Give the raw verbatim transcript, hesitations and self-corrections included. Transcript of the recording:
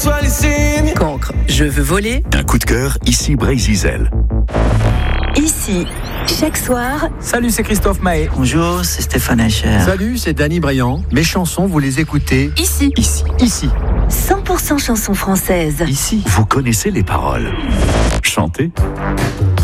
reçois les signes. Cancre, je veux voler. Un coup de cœur, ici Brésil. Ici, chaque soir. Salut, c'est Christophe Maé. Bonjour, c'est Stéphane Echer. Salut, c'est Danny Briand. Mes chansons, vous les écoutez Ici. Ici. Ici. cent pour cent chansons françaises. Ici. Vous connaissez les paroles. Chantez.